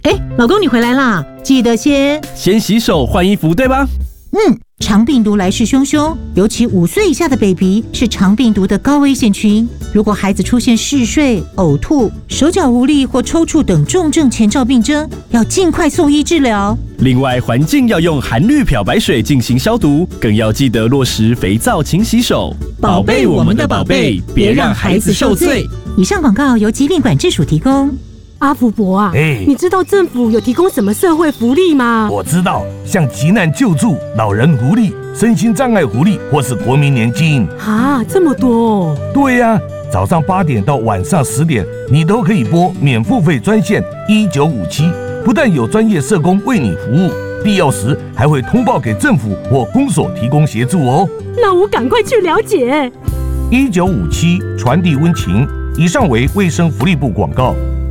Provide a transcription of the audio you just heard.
老公你回来啦，记得先洗手换衣服，对吧？ 肠病毒来势汹汹，尤其5岁以下的 baby 是肠病毒的高危险群。如果孩子出现嗜睡、呕吐、手脚无力或抽搐等重症前兆病征，要尽快送医治疗。 另外，环境要用含氯漂白水进行消毒，更要记得落实肥皂勤洗手，宝贝我们的宝贝，别让孩子受罪。 以上广告由疾病管制署提供。 阿福伯啊，你知道政府有提供什么社会福利吗？ 我知道，像急难救助、老人福利、身心障碍福利，或是国民年金。 这么多哦。 对呀，早上8点到晚上10点，你都可以拨免付费专线1957，不但有专业社工为你服务，必要时还会通报给政府或公所提供协助哦。 那我赶快去了解。 1957传递温情。以上为卫生福利部广告。